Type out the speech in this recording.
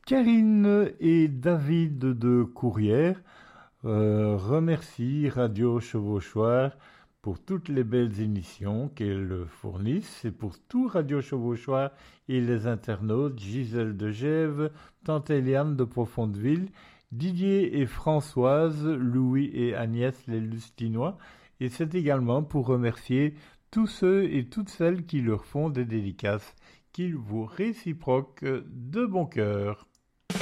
Karine et David de Courrières remercient Radio Chevauchoir pour toutes les belles émissions qu'elles fournissent et pour tout Radio Chevauchoir et les internautes Gisèle de Gèves, Tante Eliane de Profondeville, Didier et Françoise, Louis et Agnès les Lustinois, et c'est également pour remercier tous ceux et toutes celles qui leur font des dédicaces, qu'ils vous réciproquent de bon cœur.